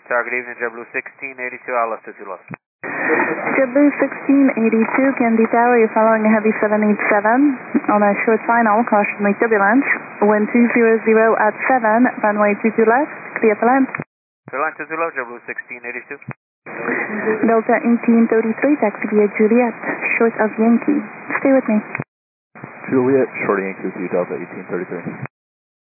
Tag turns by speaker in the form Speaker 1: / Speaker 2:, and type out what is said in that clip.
Speaker 1: Good evening, JetBlue 1682, I'll left 22 left.
Speaker 2: JetBlue 1682, Kennedy Tower, you're following a heavy 787 on a short final, caution turbulence. Wind 200 at 7, runway 22 left, clear for land.
Speaker 1: Clear line 22 left, JetBlue 1682.
Speaker 2: Delta 1833, taxi via Juliet, short of Yankee. Stay with me.
Speaker 3: Juliet, short Yankee with you, Delta 1833.